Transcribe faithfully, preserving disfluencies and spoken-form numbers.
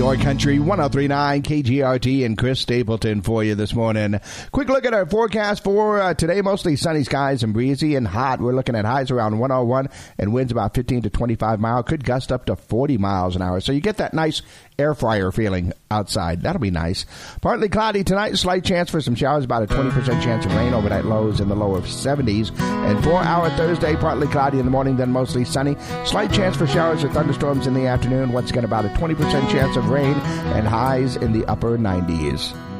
Your Country one oh three point nine K G R T and Chris Stapleton for you this morning. Quick look at our forecast for uh, today. Mostly sunny skies and breezy and hot. We're looking at highs around one oh one and winds about fifteen to twenty-five miles. Could gust up to forty miles an hour. So you get that nice air fryer feeling outside. That'll be nice. Partly cloudy tonight. Slight chance for some showers. About a twenty percent chance of rain. Overnight lows in the lower seventies. And for our Thursday, partly cloudy in the morning, then mostly sunny. Slight chance for showers or thunderstorms in the afternoon. Once again, about a twenty percent chance of rain and highs in the upper nineties.